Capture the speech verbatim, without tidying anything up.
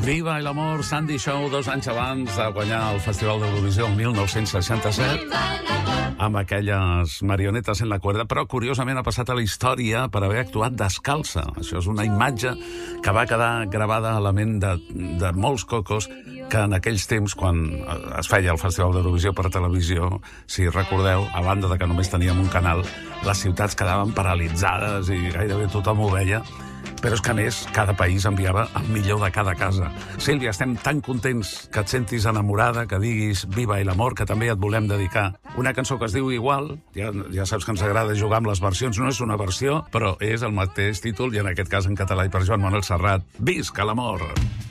Viva el amor, Sandy Shaw, dos anys abans de guanyar el Festival d'Eurovisió el mil nou-cents seixanta-set, amb aquelles marionetes en la cuerda, però curiosament ha passat a la història per haver actuat descalça. Això és una imatge que va quedar gravada a la ment de, de molts cocos que en aquells temps, quan es feia el Festival d'Eurovisió per televisió, si recordeu, a banda de que només teníem un canal, les ciutats quedaven paralitzades i gairebé tothom ho veia. Però és que, a més, cada país enviava el millor de cada casa. Sílvia, estem tan contents que et sentis enamorada, que diguis Viva el amor, que també et volem dedicar una cançó que es diu igual. Ja, ja saps que ens agrada jugar amb les versions. No és una versió, però és el mateix títol, i en aquest cas en català i per Joan Manuel Serrat. Visca l'amor!